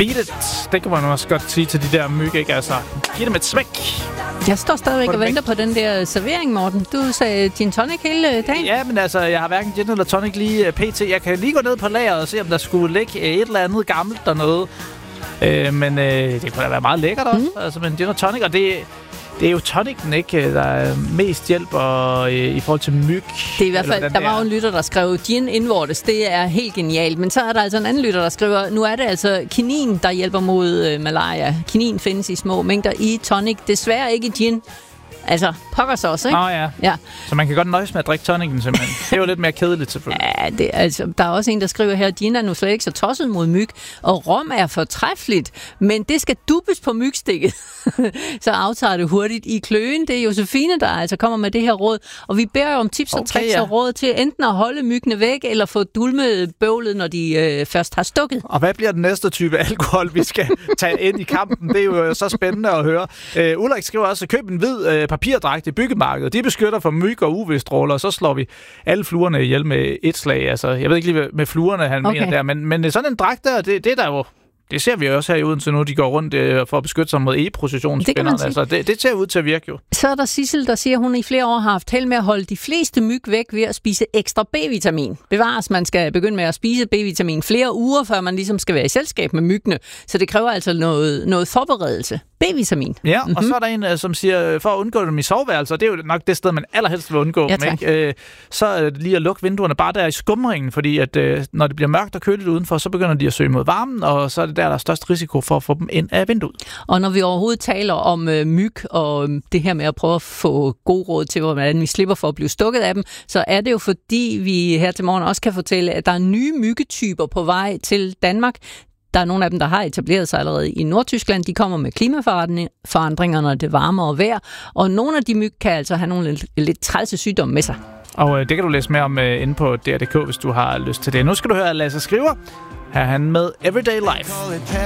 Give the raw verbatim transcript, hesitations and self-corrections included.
Beat it. Det kan man også godt sige til de der myg, ikke? Altså, giv dem et smæk. Jeg står stadigvæk og venter på den der servering, Morten. Du sagde gin tonic hele dagen. Ja, men altså, jeg har hverken gin eller tonic lige pt. Jeg kan lige gå ned på lageret og se, om der skulle ligge et eller andet gammelt dernede. Øh, men øh, det kunne da være meget lækkert også. Mm. Altså, men gin og tonic, og det... Det er jo tonicen, ikke, der mest hjælper øh, i forhold til myg. Det er i hvert fald, der var jo en lytter, der skrev gin indvortes. Det er helt genialt. Men så er der altså en anden lytter, der skriver, nu er det altså kinin, der hjælper mod øh, malaria. Kinin findes i små mængder i tonic. Desværre ikke i gin. Altså, pokker så også, ikke? Åh, ja. ja. Så man kan godt nøjes med at drikke tonicen, simpelthen. Det er jo lidt mere kedeligt, selvfølgelig. Ja, det, altså, der er også en, der skriver her, gin er nu slet ikke så tosset mod myg, og rom er fortræffeligt, men det skal dubbes på mygstikket. Så aftager det hurtigt i kløen. Det er Josefine, der altså kommer med det her råd, og vi beder jo om tips og okay, tricks ja. og råd til enten at holde myggene væk, eller få dulmet bøvlet, når de øh, først har stukket. Og hvad bliver den næste type alkohol, vi skal tage ind i kampen? Det er jo så spændende at høre. Øh, Ulrik skriver også, køb en hvid øh, papirdragt i byggemarkedet. De beskytter for myg og U V-stråler, og så slår vi alle fluerne ihjel med et slag. Altså, jeg ved ikke lige med fluerne, han okay. mener der, men, men sådan en dragt der, det, det er der jo... Det ser vi også her i Odense nu, de går rundt øh, for at beskytte sig mod e-processionsspænderne. Altså, det, det ser ud til at virke jo. Så er der Sissel, der siger, at hun i flere år har haft held med at holde de fleste myg væk ved at spise ekstra B-vitamin. Bevares, man skal begynde med at spise B-vitamin flere uger, før man ligesom skal være i selskab med myggene. Så det kræver altså noget, noget forberedelse. B-vitamin. Ja, mm-hmm. og så er der en, som siger, for at undgå dem i soveværelser, det er jo nok det sted, man allerhelst vil undgå ja, dem, ikke? Øh, så er det lige at lukke vinduerne bare der i skumringen, fordi at, øh, når det bliver mørkt og køligt udenfor, så begynder de at søge mod varmen, og så er det der, der er størst risiko for at få dem ind af vinduet. Og når vi overhovedet taler om øh, myg, og øh, det her med at prøve at få god råd til, hvordan vi slipper for at blive stukket af dem, så er det jo fordi, vi her til morgen også kan fortælle, at der er nye myggetyper på vej til Danmark. Der er nogle af dem, der har etableret sig allerede i Nordtyskland. De kommer med klimaforandringer, når det varmer og vejr. Og nogle af de myg kan altså have nogle lidt, lidt trælse sygdomme med sig. Og øh, det kan du læse mere om øh, inde på D R punktum d k, hvis du har lyst til det. Nu skal du høre Lasse Skriver. Her er han med Everyday Life.